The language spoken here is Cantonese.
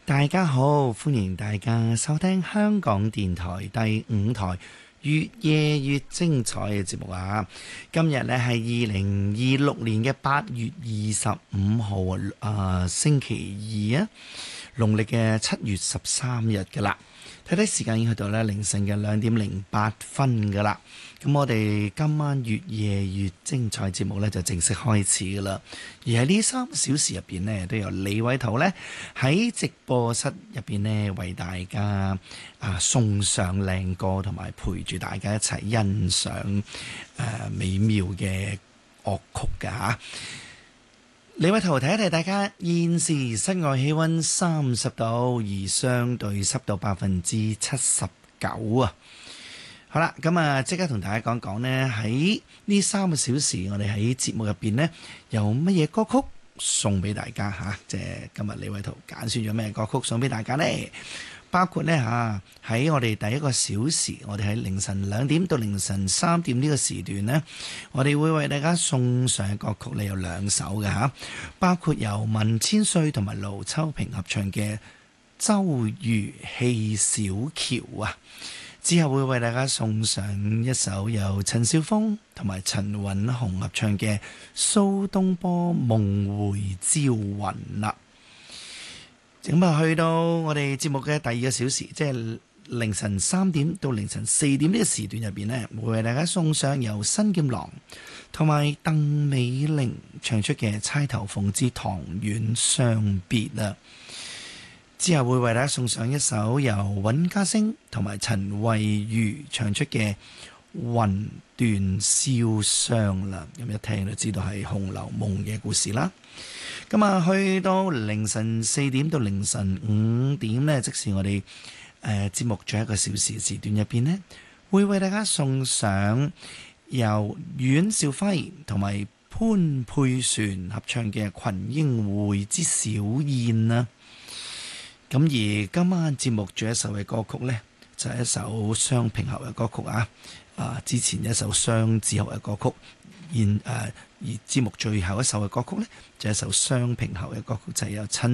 大家好，歡迎大家收聽香港電台第5台越夜越精彩嘅節目啊！今日呢係2026年嘅8月25號星期二啊，農曆嘅7月13日噶啦。睇睇時間已經去到咧凌晨嘅2點08分噶啦。咁我哋今晚越夜越精彩節目呢就正式開始噶啦。而喺呢3小時入邊呢，都由李偉圖呢喺直播室入邊呢為大家送上靚歌，同埋陪住大家一齊欣賞美妙嘅樂曲㗎吓。李偉圖提一提大家，現時室外氣溫30度，而相對濕度79%啊。好啦，咁即刻同大家講講呢，喺呢3個小時，我哋喺節目入邊呢，有乜嘢歌曲送俾大家吓？即係今日李偉圖揀選咗咩歌曲送俾大家呢？包括呢喺我哋第一個小時，我哋喺凌晨2點到凌晨3點呢個時段呢，我哋會為大家送上嘅歌曲呢有2首嘅吓，包括由文千歲同埋盧秋萍合唱嘅《周瑜戲小橋》啊。之後會為大家送上一首由陳少峰同埋陳韻紅合唱嘅《蘇東坡夢回朝雲》啦。咁去到我哋節目嘅第2個小時，即係凌晨3點到凌晨4點呢個時段入邊呢，會為大家送上由新劍郎同埋鄧美玲唱出嘅《釵頭鳳之唐苑相別》啦。之後會為大家送上一首由尹家星同埋陳慧茹唱出嘅《雲斷瀟湘》啦。咁一聽就知道係《紅樓夢》嘅故事啦。咁去到凌晨4點到凌晨5點呢，即是我哋節目最後1個小時時段入邊呢，會為大家送上由阮兆輝同埋潘佩璇合唱嘅《群英會之小燕》啦。咁而今晚節目最後一首嘅歌曲呢，就係一首雙平喉嘅歌曲啊！之前一首雙子喉嘅歌曲，而節目最後一首嘅歌曲呢，就係一首雙平喉嘅歌曲，就係由陳